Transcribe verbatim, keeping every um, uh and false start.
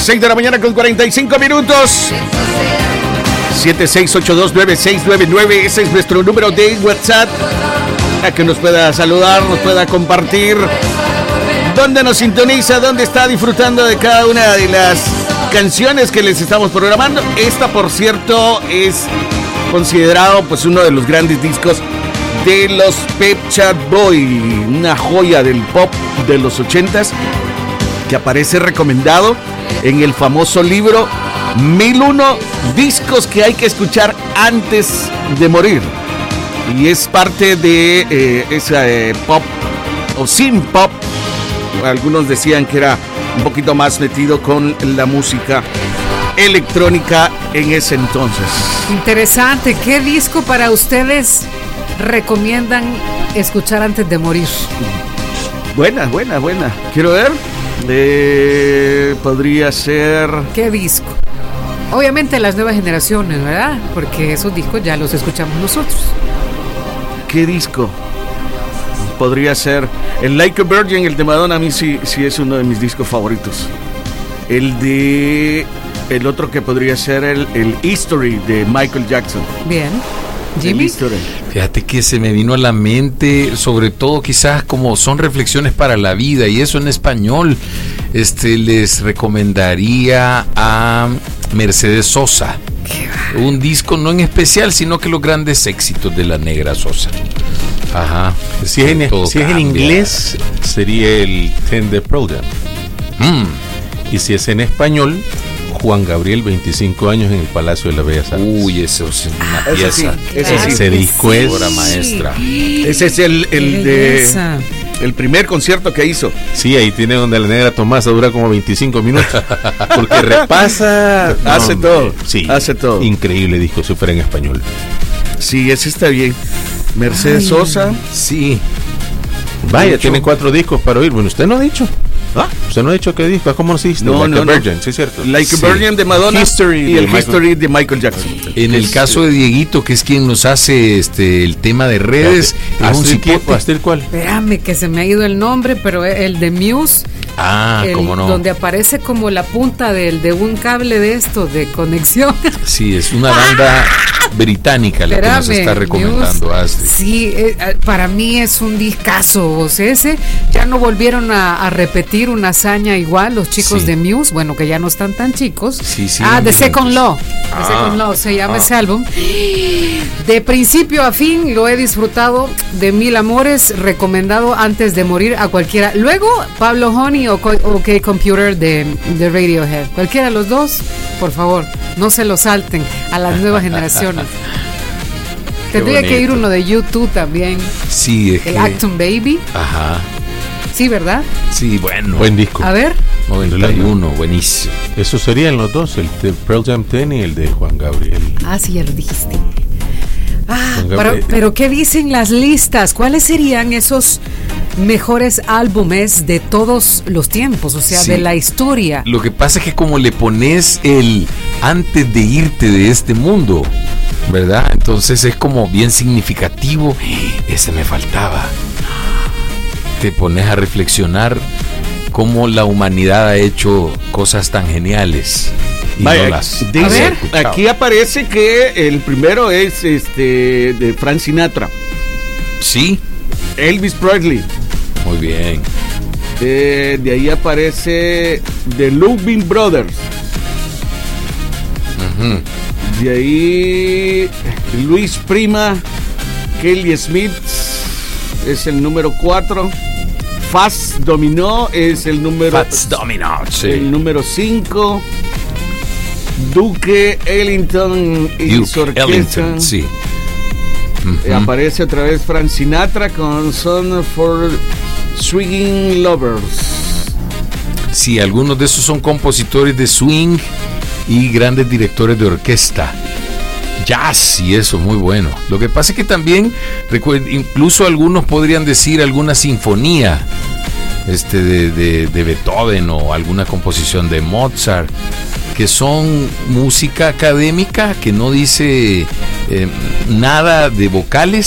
seis de la mañana con cuarenta y cinco minutos. siete seis ocho dos nueve seis nueve nueve, ese es nuestro número de WhatsApp. A que nos pueda saludar, nos pueda compartir dónde nos sintoniza, dónde está disfrutando de cada una de las canciones que les estamos programando. Esta, por cierto, es considerado pues uno de los grandes discos de los Pet Shop Boys, una joya del pop de los ochentas que aparece recomendado en el famoso libro mil uno discos que hay que escuchar antes de morir. Y es parte de eh, esa eh, pop o sin pop. Algunos decían que era un poquito más metido con la música electrónica en ese entonces. Interesante. ¿Qué disco para ustedes recomiendan escuchar antes de morir? Buena, buena, buena. Quiero ver. Eh, podría ser... ¿Qué disco? Obviamente las nuevas generaciones, ¿verdad? Porque esos discos ya los escuchamos nosotros. ¿Qué disco? Podría ser el Like a Virgin, el de Madonna. A mí sí, sí es uno de mis discos favoritos. El de... El otro que podría ser el, el History de Michael Jackson. Bien. Jimmy. Fíjate que se me vino a la mente, sobre todo quizás como son reflexiones para la vida y eso en español. Este, les recomendaría a Mercedes Sosa. Un disco no en especial, sino que los grandes éxitos de la negra Sosa. Ajá. Si es en, si es en inglés, sería el Ten de Pearl Jam. Mm. Y si es en español, Juan Gabriel, veinticinco años en el Palacio de las Bellas Artes. Uy, eso es una ah, pieza. Ese, sí, ese, claro sí. ese disco sí. es obra maestra. Ese es el, el de el primer concierto que hizo. Sí, ahí tiene donde la negra Tomasa dura como veinticinco minutos. Porque repasa, no, hace hombre, todo. Sí, hace todo. Increíble disco, si fuera en español. Sí, ese está bien. Mercedes Ay, Sosa. Sí. Vaya, Mucho. tiene cuatro discos para oír. Bueno, usted no ha dicho. ¿Ah? Usted no ha dicho qué disco. ¿Cómo se dice? No, like no, a no. Virgin, sí, es cierto. Like sí. a Virgin de Madonna History y de el Michael. History de Michael Jackson. En el caso de Dieguito, que es quien nos hace este el tema de redes, es un cipote. ¿Cuál? Espérame, que se me ha ido el nombre, pero el de Muse. Ah, el, cómo no. Donde aparece como la punta del, de un cable de esto, de conexión. Sí, es una banda británica la Espérame, que nos está recomendando Muse. Astrid. Sí, eh, para mí es un discazo. O sea, ese ya no volvieron a, a repetir una hazaña igual los chicos Sí. de Muse, bueno, que ya no están tan chicos. Sí, sí, ah, The muy Second buenos. Law. The Ah, Second Law se llama ah. ese álbum. De principio a fin lo he disfrutado de mil amores, recomendado antes de morir a cualquiera. Luego, Pablo Honey o OK Computer de, de Radiohead. Cualquiera de los dos, por favor, no se lo salten a las nuevas generaciones. Tendría que ir uno de YouTube también. Sí, es El que... Acton Baby. Ajá. Sí, ¿verdad? Sí, bueno. Buen disco. A ver. noventa y uno, buenísimo. Eso serían los dos, el de Pearl Jam diez y el de Juan Gabriel. Ah, sí, ya lo dijiste. Ah, Juan pero, Gabriel. pero ¿qué dicen las listas? ¿Cuáles serían esos mejores álbumes de todos los tiempos? O sea, Sí. de la historia. Lo que pasa es que como le pones el antes de irte de este mundo, ¿verdad? Entonces es como bien significativo. Ese me faltaba. Te pones a reflexionar cómo la humanidad ha hecho cosas tan geniales y Vaya, no las dice, has ver. escuchado. aquí aparece que el primero es este de Frank Sinatra, Sí, Elvis Presley. muy bien. Eh, de ahí aparece The Louvin Brothers. Ujú. De ahí Luis Prima, Kelly Smith es el número cuatro. Fats Domino es el número Fats Domino, sí. el número cinco. Duke Ellington y Duke su orquesta. Ellington, sí. Eh, Ujú. Aparece otra vez Frank Sinatra con Son for Swinging Lovers. Sí, algunos de esos son compositores de swing y grandes directores de orquesta. Jazz y eso, muy bueno. Lo que pasa es que también, recuerden, incluso algunos podrían decir alguna sinfonía este, de, de, de Beethoven o alguna composición de Mozart, que son música académica que no dice eh, nada de vocales,